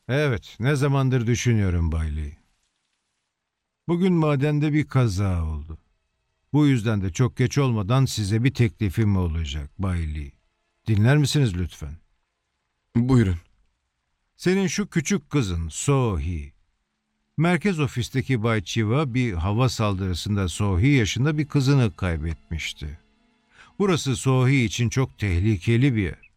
Evet, ne zamandır düşünüyorum Bay Lee. Bugün madende bir kaza oldu. Bu yüzden de çok geç olmadan size bir teklifim olacak Bay Lee. Dinler misiniz lütfen? Buyurun. Senin şu küçük kızın Sohi. Merkez ofisteki Bay Chiva bir hava saldırısında Sohi yaşında bir kızını kaybetmişti. Burası Sohi için çok tehlikeli bir yer.